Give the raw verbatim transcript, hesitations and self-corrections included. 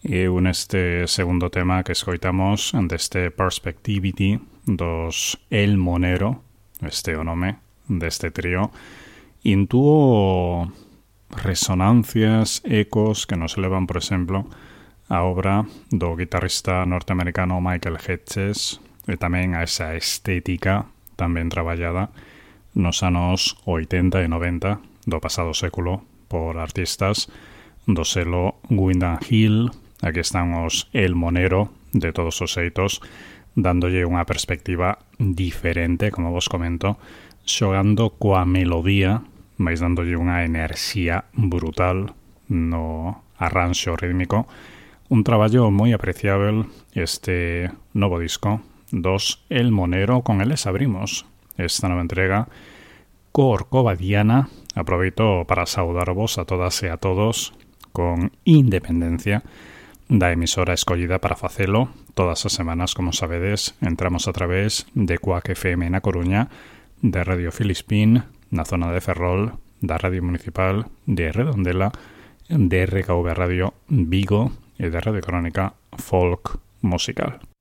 E un este segundo tema que escoitamos deste Perspectivity dos El Monero, este o nome deste trío, intuo resonancias, ecos que nos elevan, por exemplo, a obra do guitarrista norteamericano Michael Hedges e tamén a esa estética tan ben traballada nos anos oitenta e noventa do pasado século por artistas do selo Windham Hill. Aquí están os El Monero de todos os xeitos, dándolle unha perspectiva diferente, como vos comento, xogando coa melodía, mais dándolle unha enerxía brutal no arranxo rítmico. Un traballo moi apreciável este novo disco dos El Monero. Con eles abrimos esta nova entrega corcovadiana. Aproveito para saudarvos a todas e a todos con independencia da emisora escollida para facelo. Todas as semanas, como sabedes, entramos a través de Quack F M na Coruña, de Radio Filispín na zona de Ferrol, da Radio Municipal de Redondela, de R K V Radio Vigo e de Radio Crónica Folk Musical.